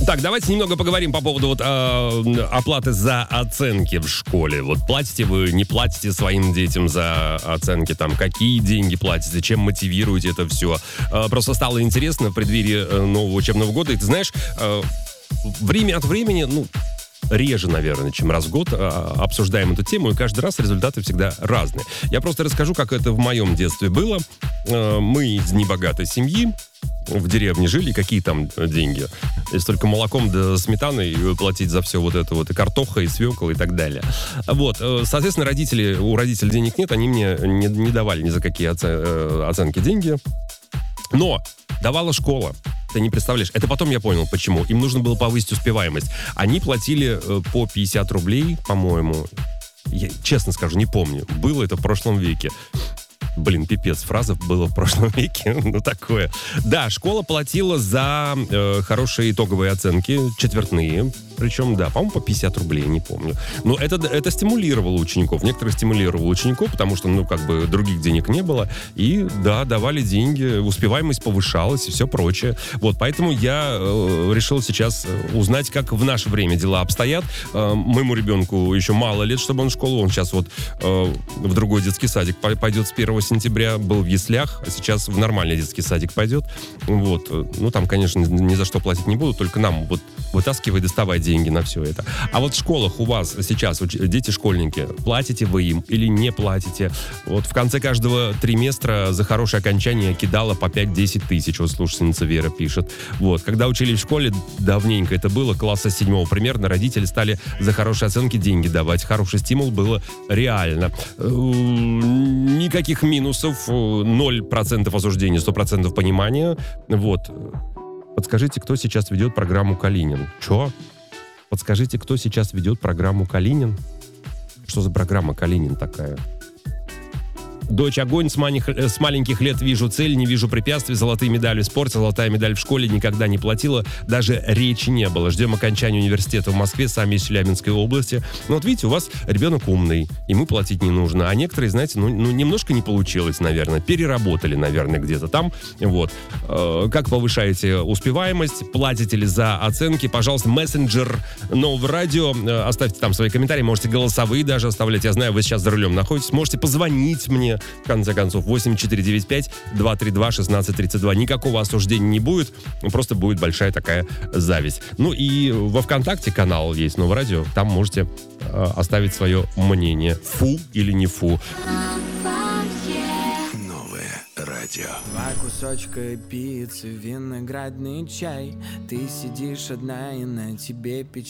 Так, давайте немного поговорим по поводу оплаты за оценки в школе. Вот платите вы, не платите своим детям за оценки, там, какие деньги платите, чем мотивируете это все. Просто стало интересно в преддверии нового учебного года. И ты знаешь, время от времени, реже, наверное, чем раз в год обсуждаем эту тему, и каждый раз результаты всегда разные. Я просто расскажу, как это в моем детстве было. Мы из небогатой семьи, в деревне жили, какие там деньги? Если только молоком да сметаной платить за все вот это вот, и картоха, и свекла, и так далее. Вот, соответственно, у родителей денег нет, они мне не давали ни за какие оценки деньги. Но давала школа. Ты не представляешь. Это потом я понял, почему. Им нужно было повысить успеваемость. Они платили по 50 рублей, по-моему. Я честно скажу, не помню. Было это в прошлом веке. Блин, пипец, фраза была в прошлом веке. Такое. Да, школа платила за хорошие итоговые оценки, четвертные. Причем, да, по-моему, по 50 рублей, не помню. Но это стимулировало учеников. Некоторых стимулировало учеников, потому что, других денег не было. И, да, давали деньги, успеваемость повышалась и все прочее. Вот, поэтому я решил сейчас узнать, как в наше время дела обстоят. Моему ребенку еще мало лет, чтобы он в школу. Он сейчас в другой детский садик пойдет с 1 сентября. Был в яслях, а сейчас в нормальный детский садик пойдет. Вот. Там, конечно, ни за что платить не буду, только нам вытаскивай, доставай деньги на все это. А вот в школах у вас сейчас дети-школьники, платите вы им или не платите? Вот в конце каждого триместра за хорошее окончание кидала по 5-10 тысяч, вот слушательница Вера пишет. Вот. Когда учились в школе, давненько это было, класса 7 примерно, родители стали за хорошие оценки деньги давать. Хороший стимул было реально. Никаких минусов, 0% осуждения, 100% понимания. Вот. Подскажите, кто сейчас ведет программу «Калинин»? Чё? Подскажите, кто сейчас ведет программу «Калинин»? Что за программа «Калинин» такая? Дочь, огонь, с маленьких лет вижу цель, не вижу препятствий, золотые медали в спорте, золотая медаль в школе, никогда не платила, даже речи не было. Ждем окончания университета в Москве, сами из Челябинской области. Вот видите, у вас ребенок умный, ему платить не нужно, а некоторые, знаете, немножко не получилось, наверное, переработали, наверное, где-то там. Вот. Как повышаете успеваемость, платите ли за оценки? Пожалуйста, мессенджер Нового радио, оставьте там свои комментарии, можете голосовые даже оставлять. Я знаю, вы сейчас за рулем находитесь, можете позвонить мне. В конце концов, 8495-232-1632. Никакого осуждения не будет, просто будет большая такая зависть. И во ВКонтакте канал есть Новое радио, там можете оставить свое мнение. Фу или не фу. Новое радио. 2 кусочка пиццы, виноградный чай. Ты сидишь одна и на тебе печаль.